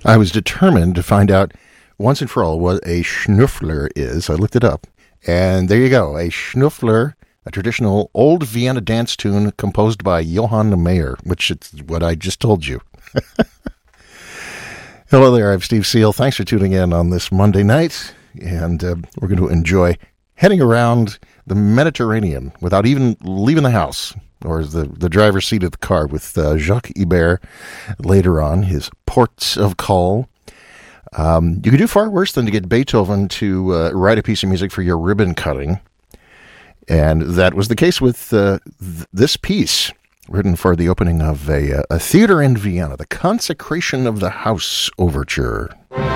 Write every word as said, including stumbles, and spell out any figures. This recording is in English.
I was determined to find out once and for all what a Schnüffler is. I looked it up. And there you go. A Schnüffler, a traditional old Vienna dance tune composed by Johann Mayer, which is what I just told you. Hello there, I'm Steve Seal. Thanks for tuning in on this Monday night. And uh, we're going to enjoy heading around the Mediterranean without even leaving the house or the, the driver's seat of the car with uh, Jacques Ibert later on, his Ports of Call. Um, you could do far worse than to get Beethoven to uh, write a piece of music for your ribbon cutting. And that was the case with uh, th- this piece, written for the opening of a, a theater in Vienna, the Consecration of the House Overture.